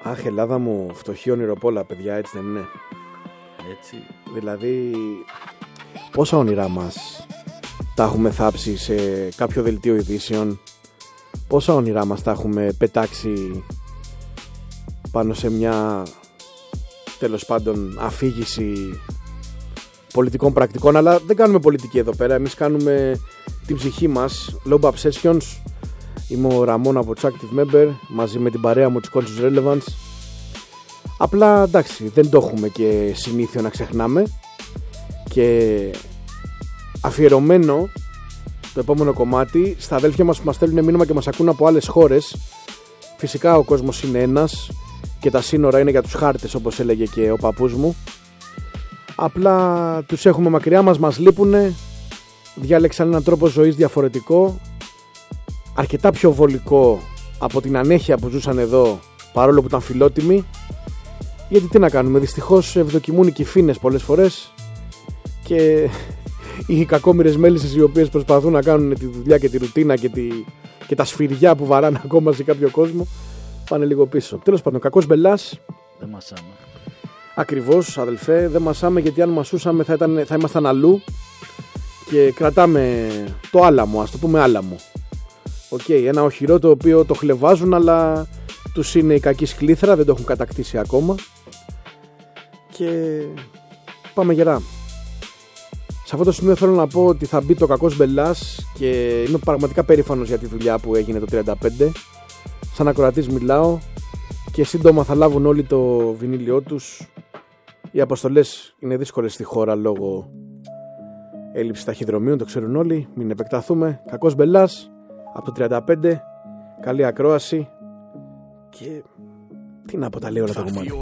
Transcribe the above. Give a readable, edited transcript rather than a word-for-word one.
Αχ, Ελλάδα μου, φτωχή ονειροπόλα, παιδιά, έτσι δεν είναι? Έτσι. Δηλαδή, πόσα όνειρά μας τα έχουμε θάψει σε κάποιο δελτίο ειδήσεων, πόσα όνειρά μας τα έχουμε πετάξει πάνω σε μια, τέλος πάντων, αφήγηση πολιτικών πρακτικών. Αλλά δεν κάνουμε πολιτική εδώ πέρα, εμείς κάνουμε την ψυχή μας. Low Obsessions. Είμαι ο Ραμόν από τους Active Member, μαζί με την παρέα μου, τους Conscious Relevance. Απλά εντάξει, δεν το έχουμε και συνήθειο να ξεχνάμε. Και αφιερωμένο το επόμενο κομμάτι στα αδέλφια μας που μας στέλνουν μήνυμα και μας ακούν από άλλες χώρες. Φυσικά ο κόσμος είναι ένας και τα σύνορα είναι για τους χάρτες, όπως έλεγε και ο παππούς μου. Απλά τους έχουμε μακριά μας, μας λείπουνε. Διάλεξαν έναν τρόπο ζωής διαφορετικό, αρκετά πιο βολικό από την ανέχεια που ζούσαν εδώ, παρόλο που ήταν φιλότιμοι. Γιατί τι να κάνουμε, δυστυχώς ευδοκιμούν οι κυφίνες πολλές φορές και οι κακόμοιρες μέλισσες οι οποίες προσπαθούν να κάνουν τη δουλειά και τη ρουτίνα και τα σφυριά που βαράνε ακόμα σε κάποιο κόσμο πάνε λίγο πίσω. Τέλος πάντων, κακός μπελάς. Δεν μασάμε. Ακριβώς, αδελφέ, δεν μασάμε, γιατί αν μασούσαμε θα ήμασταν αλλού και κρατάμε το άλαμο, ας το πούμε άλαμο. Ένα οχυρό το οποίο το χλεβάζουν, αλλά τους είναι η κακή σκλήθρα, δεν το έχουν κατακτήσει ακόμα. Και πάμε γερά. Σε αυτό το σημείο θέλω να πω ότι θα μπει το κακός μπελάς και είμαι πραγματικά περήφανος για τη δουλειά που έγινε το 35. Σαν ακροατής μιλάω και σύντομα θα λάβουν όλοι το βινίλιό τους. Οι αποστολές είναι δύσκολες στη χώρα λόγω έλλειψης ταχυδρομείων, το ξέρουν όλοι. Μην επεκταθούμε. Κακός μπελάς από το 35. Καλή ακρόαση. Και τι να πω, τα λέω όλα τα κομμάτια.